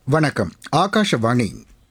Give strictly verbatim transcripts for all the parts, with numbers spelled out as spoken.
வணக்கம். ஆகாஷவாணி.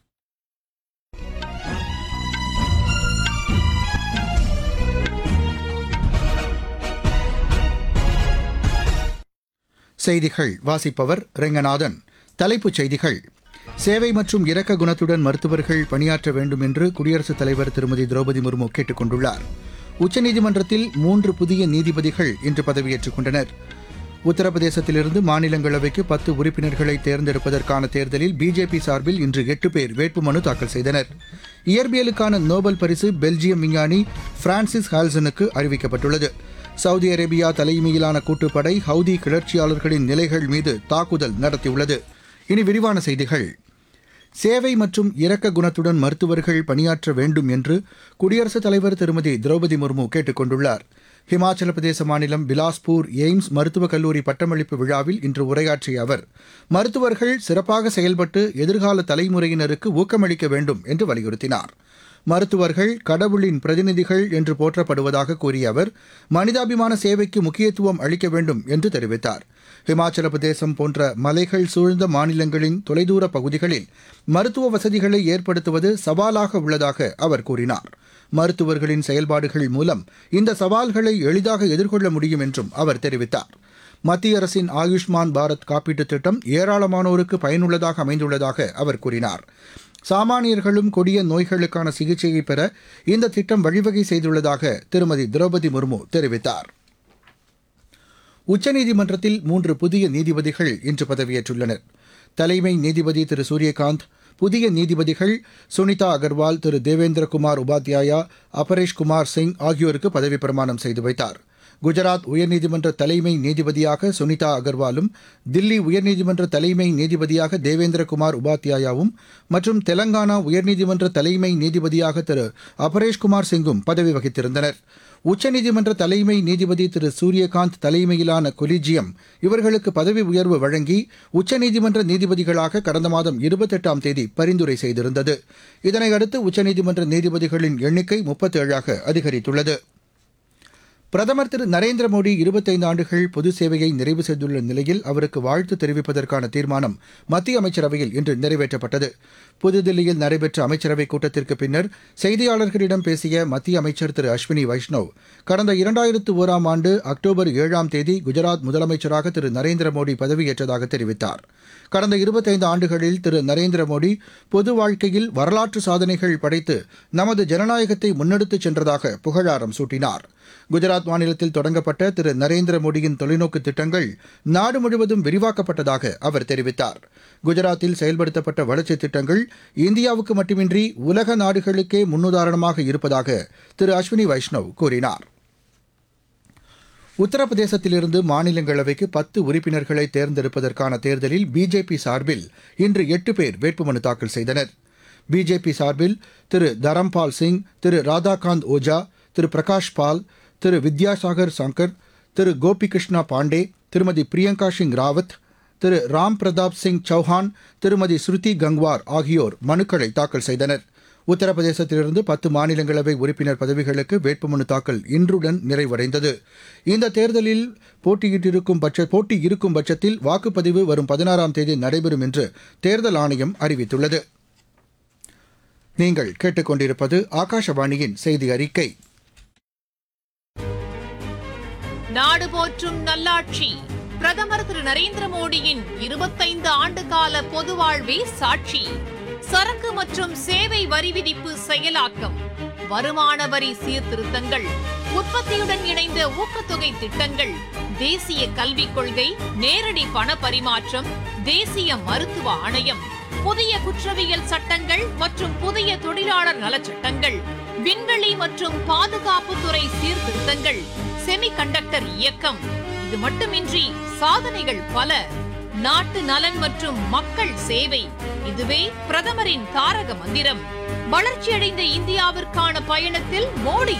செய்திகள் வாசிப்பவர் ரெங்கநாதன். தலைப்புச் செய்திகள்: சேவை மற்றும் இரக்க குணத்துடன் மருத்துவர்கள் பணியாற்ற வேண்டும் என்று குடியரசுத் தலைவர் திருமதி திரௌபதி முர்மு கேட்டுக் கொண்டுள்ளார். உச்சநீதிமன்றத்தில் மூன்று புதிய நீதிபதிகள் இன்று பதவியேற்றுக் கொண்டனர். உத்தரப்பிரதேசத்திலிருந்து மாநிலங்களவைக்கு பத்து உறுப்பினர்களை தேர்ந்தெடுப்பதற்கான தேர்தலில் பிஜேபி சார்பில் இன்று எட்டு பேர் வேட்புமனு தாக்கல் செய்தனர். இயற்பியலுக்கான நோபல் பரிசு பெல்ஜியம் விஞ்ஞானி பிரான்சிஸ் ஹால்சனுக்கு அறிவிக்கப்பட்டுள்ளது. சவுதி அரேபியா தலைமையிலான கூட்டுப்படை ஹவுதி கிளர்ச்சியாளர்களின் நிலைகள் மீது தாக்குதல் நடத்தியுள்ளது. இனி விரிவான செய்திகள். சேவை மற்றும் இரக்க குணத்துடன் மருத்துவர்கள் பணியாற்ற வேண்டும் என்று குடியரசுத் தலைவர் திருமதி திரௌபதி முர்மு கேட்டுக் கொண்டுள்ளார். ஹிமாச்சல பிரதேச மாநிலம் பிலாஸ்பூர் எய்ம்ஸ் மருத்துவக் கல்லூரி பட்டமளிப்பு விழாவில் இன்று உரையாற்றிய அவர், மருத்துவர்கள் சிறப்பாக செயல்பட்டு எதிர்கால தலைமுறையினருக்கு ஊக்கமளிக்க வேண்டும் என்று வலியுறுத்தினார். மருத்துவர்கள் கடவுளின் பிரதிநிதிகள் என்று போற்றப்படுவதாக கூறிய அவர், மனிதாபிமான சேவைக்கு முக்கியத்துவம் அளிக்க வேண்டும் என்று தெரிவித்தார். ஹிமாச்சல பிரதேசம் போன்ற மலைகள் சூழ்ந்த மாநிலங்களின் தொலைதூர பகுதிகளில் மருத்துவ வசதிகளை ஏற்படுத்துவது சவாலாக உள்ளதாக அவர் கூறினார். மருத்துவர்களின் செயல்பாடுகள் மூலம் இந்த சவால்களை எளிதாக எதிர்கொள்ள முடியும் என்றும் அவர் தெரிவித்தார். மத்திய அரசின் ஆயுஷ்மான் பாரத் காப்பீட்டுத் திட்டம் ஏராளமானோருக்கு பயனுள்ளதாக அமைந்துள்ளதாக அவர் கூறினார். சாமானியர்களும் கொடிய நோய்களுக்கான சிகிச்சையை பெற இந்த திட்டம் வழிவகை செய்துள்ளதாக திருமதி திரௌபதி முர்மு தெரிவித்தார். உச்சநீதிமன்றத்தில் மூன்று புதிய நீதிபதிகள் இன்று பதவியேற்றுள்ளனர். தலைமை நீதிபதி திரு சூரியகாந்த், புதிய நீதிபதிகள் சுனிதா அகர்வால், திரு தேவேந்திரகுமார் உபாத்யாயா, அபரேஷ் குமார் சிங் ஆகியோருக்கு பதவிப் பிரமாணம் செய்து வைத்தார். குஜராத் உயர்நீதிமன்ற தலைமை நீதிபதியாக சுனிதா அகர்வாலும், தில்லி உயர்நீதிமன்ற தலைமை நீதிபதியாக தேவேந்திரகுமார் உபாத்யாயாவும் மற்றும் தெலங்கானா உயர்நீதிமன்ற தலைமை நீதிபதியாக திரு அபரேஷ் குமார் சிங்கும் பதவி வகித்திருந்தனர். உச்சநீதிமன்ற தலைமை நீதிபதி திரு சூரியகாந்த் தலைமையிலான கொலிஜியம் இவர்களுக்கு பதவி உயர்வு வழங்கி உச்சநீதிமன்ற நீதிபதிகளாக கடந்த மாதம் இருபத்தெட்டாம் தேதி பரிந்துரை செய்திருந்தது. இதனையடுத்து உச்சநீதிமன்ற நீதிபதிகளின் எண்ணிக்கை முப்பத்தேழாக அதிகரித்துள்ளது. பிரதமர் திரு நரேந்திர மோடி இருபத்தைந்து ஆண்டுகள் பொது சேவையை நிறைவு செய்துள்ள நிலையில் அவருக்கு வாழ்த்து தெரிவிப்பதற்கான தீர்மானம் மத்திய அமைச்சரவையில் இன்று நிறைவேற்றப்பட்டது. புதுதில்லியில் நடைபெற்ற அமைச்சரவைக் கூட்டத்திற்கு பின்னர் செய்தியாளர்களிடம் பேசிய மத்திய அமைச்சர் திரு அஸ்வினி வைஷ்ணவ், கடந்த இரண்டாயிரத்து ஓராம் ஆண்டு அக்டோபர் ஏழாம் தேதி குஜராத் முதலமைச்சராக திரு நரேந்திர மோடி பதவியேற்றதாக தெரிவித்தார். கடந்த இருபத்தைந்து ஆண்டுகளில் திரு நரேந்திர மோடி பொது வாழ்க்கையில் வரலாற்று சாதனைகள் படைத்து நமது ஜனநாயகத்தை முன்னெடுத்துச் சென்றதாக புகழாரம் சூட்டினார். குஜராத் மாநிலத்தில் தொடங்கப்பட்ட திரு நரேந்திர மோடியின் தொலைநோக்கு திட்டங்கள் நாடு முழுவதும் விரிவாக்கப்பட்டதாக அவர் தெரிவித்தார். குஜராத்தில் செயல்படுத்தப்பட்ட வளர்ச்சித் திட்டங்கள் இந்தியாவுக்கு மட்டுமின்றி உலக நாடுகளுக்கே முன்னுதாரணமாக இருப்பதாக திரு அஸ்வினி வைஷ்ணவ் கூறினார். உத்தரப்பிரதேசத்திலிருந்து மாநிலங்களவைக்கு பத்து உறுப்பினர்களை தேர்ந்தெடுப்பதற்கான தேர்தலில் பிஜேபி சார்பில் இன்று எட்டு பேர் வேட்புமனு தாக்கல் செய்தனர். பிஜேபி சார்பில் திரு தரம்பால் சிங், திரு ராதாகாந்த் ஓஜா, திரு பிரகாஷ் பால், திரு வித்யாசாகர் சங்கர், திரு கோபிகிருஷ்ணா பாண்டே, திருமதி பிரியங்கா சிங் ராவத், திரு ராம் பிரதாப் சிங் சௌஹான், திருமதி ஸ்ருதி கங்வார் ஆகியோர் மனுக்களை தாக்கல் செய்தனர். உத்தரப்பிரதேசத்திலிருந்து பத்து மாநிலங்களவை உறுப்பினர் பதவிகளுக்கு வேட்புமனு தாக்கல் இன்றுடன் நிறைவடைந்தது. இந்த தேர்தலில் போட்டியிட்டிருக்கும் பட்ச போட்டி இருக்கும் பட்சத்தில் வாக்குப்பதிவு வரும் பதினாறாம் தேதி நடைபெறும் என்று தேர்தல் ஆணையம் அறிவித்துள்ளது. நீங்கள் கேட்டுக்கொண்டிருப்பது ஆகாஷவாணியின் செய்தி அறிக்கை. நாடு போற்றும் நல்லாட்சி பிரதமர் திரு நரேந்திர மோடியின் இருபத்தைந்து ஆண்டு கால பொது வாழ்வே சாட்சி. சரக்கு மற்றும் சேவை வரி விதிப்பு செயலாக்கம், வருமான வரி சீர்திருத்தங்கள், உற்பத்தியுடன் இணைந்த ஊக்கத்தொகை திட்டங்கள், தேசிய கல்விக் கொள்கை, நேரடி பண பரிமாற்றம், தேசிய மருத்துவ ஆணையம், புதிய குற்றவியல் சட்டங்கள் மற்றும் புதிய தொழிலாளர் நலச்சட்டங்கள், விண்வெளி மற்றும் பாதுகாப்புத்துறை சீர்திருத்தங்கள், செமிகண்டக்டர் இயக்கம். இது மட்டுமின்றி சாதனைகள் பல. நாட்டு நலன் மற்றும் மக்கள் சேவை, இதுவே பிரதமரின் தாரக மந்திரம். வளர்ச்சியடைந்த இந்தியாவிற்கான பயணத்தில் மோடி